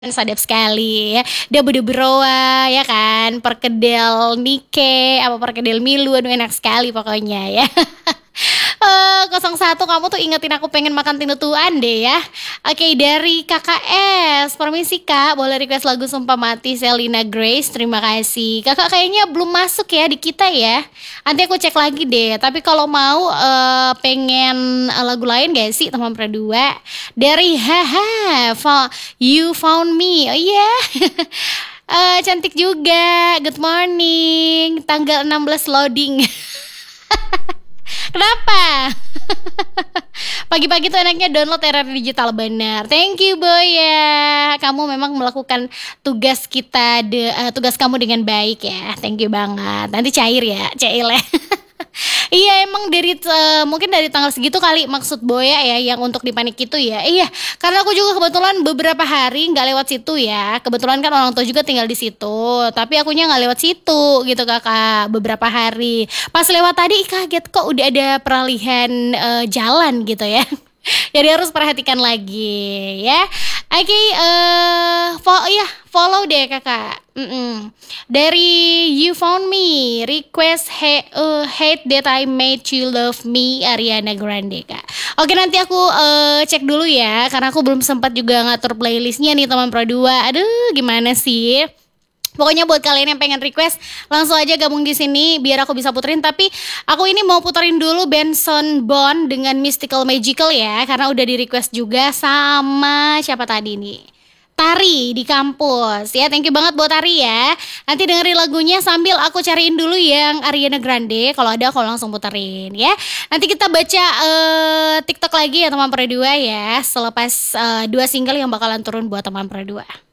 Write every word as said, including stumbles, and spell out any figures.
Sadap sekali ya, Dabu Dabu Roa ya kan, perkedel Nike, apa perkedel Milu, aduh enak sekali pokoknya ya. Eee, nol satu kamu tuh ingetin aku pengen makan tinutuan deh ya. Oke dari K K S, permisi Kak, boleh request lagu Sumpah Mati Selena Grace? Terima kasih. Kakak kayaknya belum masuk ya di kita ya. Nanti aku cek lagi deh. Tapi kalau mau eh, pengen eh, lagu lain gak sih teman berdua? Dari Haha, fo- You Found Me. Oh iya. Eh, cantik juga. Good morning. Tanggal enam belas loading. Kenapa? Pagi-pagi tuh enaknya download R R Digital benar. Thank you Boy ya. Kamu memang melakukan tugas kita de, eh, tugas kamu dengan baik ya. Thank you banget. Nanti cair ya, cair ya. Iya emang dari eh, mungkin dari tanggal segitu kali maksud Boya ya yang untuk di panik itu ya. Iya, karena aku juga kebetulan beberapa hari nggak lewat situ ya. Kebetulan kan orang tua juga tinggal di situ, tapi akunya nggak lewat situ gitu kakak beberapa hari. Pas lewat tadi ih, kaget kok udah ada peralihan eh, jalan gitu ya. Jadi harus perhatikan lagi ya. Oke, eh fo- ya follow deh kakak. Mm-mm. Dari You Found Me, request he- uh, Hate That I Made You Love Me Ariana Grande kak. Oke nanti aku eh, cek dulu ya, karena aku belum sempat juga ngatur playlistnya nih teman Pro dua. Aduh gimana sih? Pokoknya buat kalian yang pengen request langsung aja gabung di sini biar aku bisa puterin. Tapi aku ini mau puterin dulu Benson Bond dengan Mystical Magical ya, karena udah di request juga sama siapa tadi nih? Tari di kampus ya, thank you banget buat Tari ya. Nanti dengerin lagunya sambil aku cariin dulu yang Ariana Grande. Kalau ada aku langsung puterin ya. Nanti kita baca eh, TikTok lagi ya teman Pro dua ya, selepas eh, dua single yang bakalan turun buat teman Pro dua.